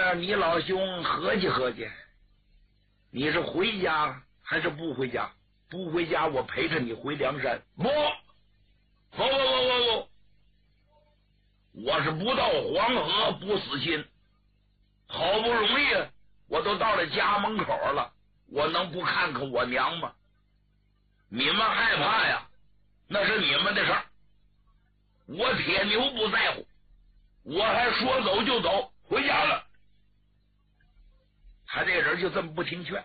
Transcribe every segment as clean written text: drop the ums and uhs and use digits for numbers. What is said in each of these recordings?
你老兄合计合计，你是回家还是不回家？不回家，我陪着你回梁山。不，我是不到黄河不死心。好不容易我都到了家门口了，我能不看看我娘吗？你们害怕呀，那是你们的事儿，我铁牛不在乎，我还说走就走，回家了。他这人就这么不听劝。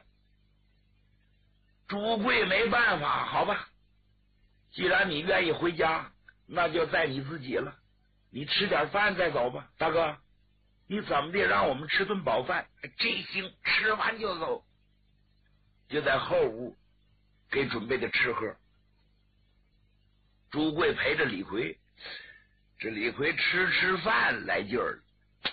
朱贵没办法，好吧，既然你愿意回家，那就在你自己了，你吃点饭再走吧。大哥，你怎么的让我们吃顿饱饭？这行，吃完就走。就在后屋给准备的吃喝。朱贵陪着李逵，这李逵吃饭来劲儿，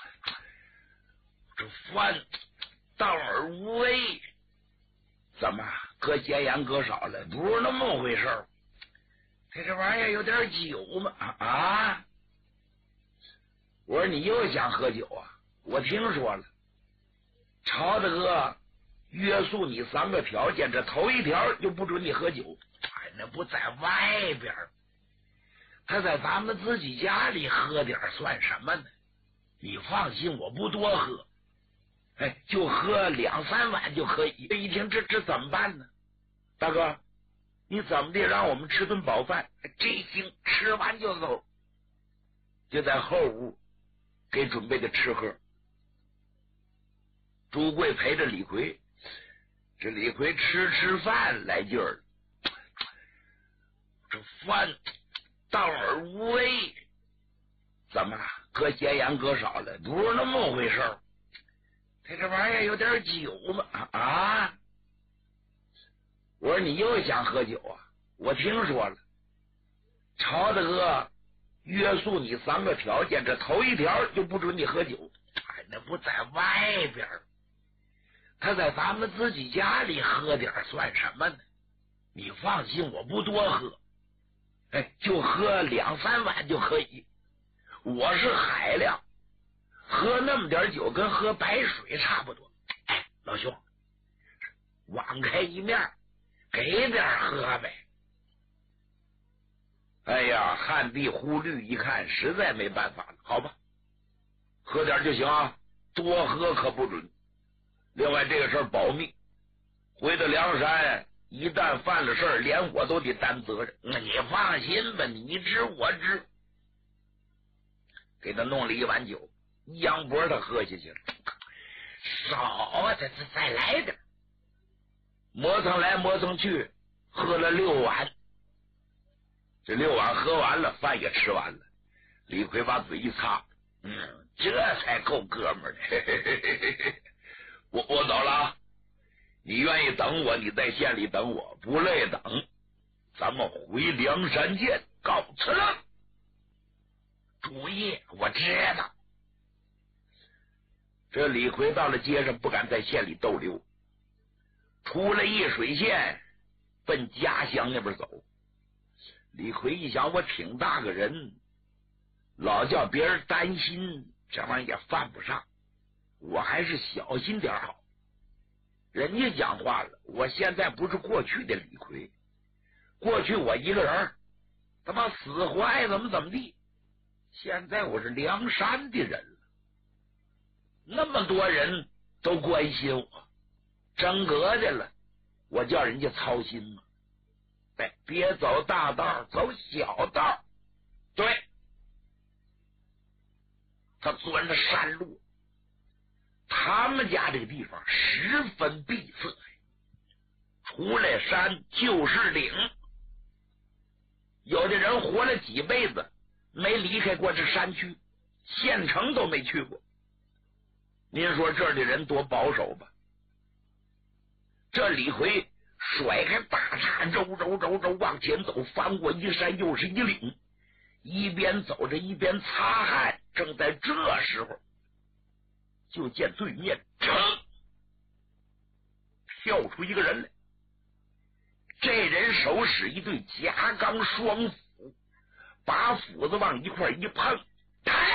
这饭淡而无味，怎么搁咸盐搁少了？不是那么回事儿。这玩意儿有点酒嘛？啊！我说你又想喝酒啊？我听说了，曹大哥约束你3个条件，这头一条就不准你喝酒。哎，那不在外边，他在咱们自己家里喝点算什么呢？你放心，我不多喝，哎，就喝2、3碗就可以。一听这怎么办呢？大哥，你怎么的让我们吃顿饱饭？这行，吃完就走。就在后屋给准备的吃喝。朱贵陪着李逵，这李逵吃饭来劲儿，这饭淡而无味，怎么搁咸盐搁少了？不是那么回事儿。这玩意儿有点酒嘛？啊！我说你又想喝酒啊？我听说了，曹大哥约束你3个条件，这头一条就不准你喝酒。哎，那不在外边，他在咱们自己家里喝点算什么呢？你放心，我不多喝，哎，就喝2、3碗就可以。我是海量，喝那么点酒跟喝白水差不多。哎，老兄，网开一面，给点喝呗。哎呀，旱地忽律一看，实在没办法了，好吧，喝点就行啊，多喝可不准。另外这个事儿保密，回到梁山一旦犯了事儿，连我都得担责任。你放心吧，你知我知。给他弄了1碗酒，杨博他喝下去了，少啊，再来点。磨蹭来磨蹭去，喝了6碗。这6碗喝完了，饭也吃完了。李逵把嘴一擦，这才够哥们儿的。我走了啊！你愿意等我，你在县里等我，不累等，咱们回梁山见，告辞了。主意我知道。这李逵到了街上，不敢在县里逗留，出了易水县，奔家乡那边走。李逵一想，我挺大个人，老叫别人担心，这玩意也犯不上，我还是小心点好。人家讲话了，我现在不是过去的李逵，过去我一个人他妈死活爱怎么地，现在我是梁山的人了，那么多人都关心我，真格的了，我叫人家操心吗？哎，别走大道，走小道。对，他钻着山路，他们家这个地方十分闭塞，出来山就是岭，有的人活了几辈子没离开过这山区，县城都没去过。您说这儿的人多保守吧？这李逵甩开大叉，揉往前走，翻过一山又是一岭，一边走着一边擦汗。正在这时候，就见对面跳出一个人来，这人手使一对夹钢双斧，把斧子往一块一碰，